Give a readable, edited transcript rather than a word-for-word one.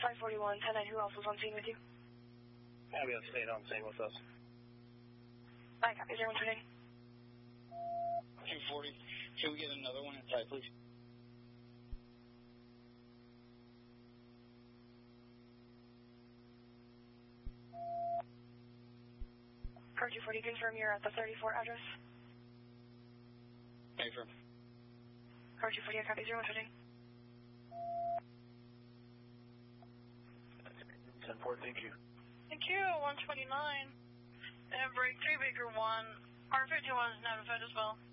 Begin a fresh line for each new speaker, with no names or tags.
541, 10-9, who else was on scene with you?
Abigail stayed on scene with us.
Hi, copy, 0 turning.
240. Can we get another one inside, please?
Car 240, confirm you're at the 34 address.
Confirm.
Car 240, I copy, 0 turning.
10-4, thank you.
Thank you, 129. And break 3, Baker 1. R51 is notified as well.